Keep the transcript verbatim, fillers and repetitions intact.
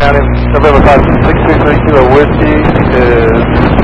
County, November five six two three two, a whiskey is